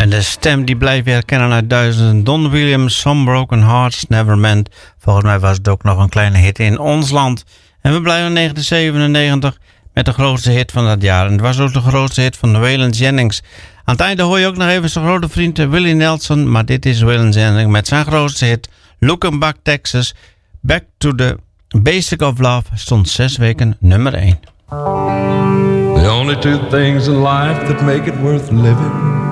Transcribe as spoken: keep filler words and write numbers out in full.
En de stem die blijf je herkennen uit duizenden. Don Williams, Some Broken Hearts Never Meant. Volgens mij was het ook nog een kleine hit in ons land. En we blijven in negentien zevenennegentig met de grootste hit van dat jaar. En het was ook de grootste hit van Waylon Jennings. Aan het einde hoor je ook nog even zijn grote vriend Willie Nelson. Maar dit is Waylon Jennings met zijn grootste hit Looking Back Texas. Back to the Basic of Love stond zes weken nummer één. The only two things in life that make it worth living